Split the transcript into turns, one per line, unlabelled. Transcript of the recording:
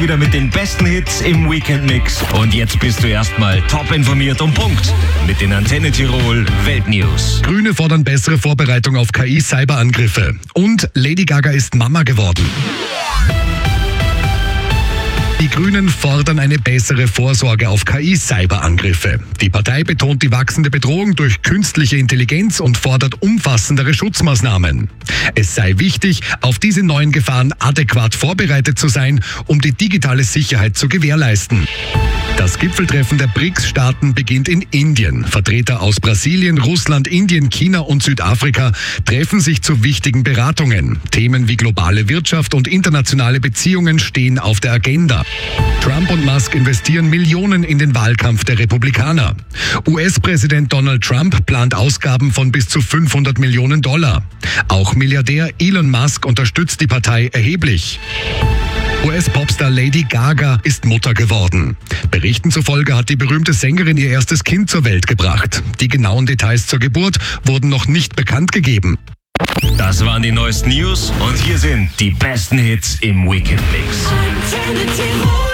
wieder mit den besten Hits im Weekend-Mix. Und jetzt bist du erstmal top informiert und Punkt mit den Antenne Tirol Weltnews.
Grüne fordern bessere Vorbereitung auf KI-Cyberangriffe. Und Lady Gaga ist Mama geworden. Die Grünen fordern eine bessere Vorsorge auf KI-Cyberangriffe. Die Partei betont die wachsende Bedrohung durch künstliche Intelligenz und fordert umfassendere Schutzmaßnahmen. Es sei wichtig, auf diese neuen Gefahren adäquat vorbereitet zu sein, um die digitale Sicherheit zu gewährleisten. Das Gipfeltreffen der BRICS-Staaten beginnt in Indien. Vertreter aus Brasilien, Russland, Indien, China und Südafrika treffen sich zu wichtigen Beratungen. Themen wie globale Wirtschaft und internationale Beziehungen stehen auf der Agenda. Trump und Musk investieren Millionen in den Wahlkampf der Republikaner. US-Präsident Donald Trump plant Ausgaben von bis zu $500 Millionen. Auch Milliardär Elon Musk unterstützt die Partei erheblich. US-Popstar Lady Gaga ist Mutter geworden. Berichten zufolge hat die berühmte Sängerin ihr erstes Kind zur Welt gebracht. Die genauen Details zur Geburt wurden noch nicht bekannt gegeben.
Das waren die neuesten News und hier sind die besten Hits im Weekend-Mix.
Antenne Tirol.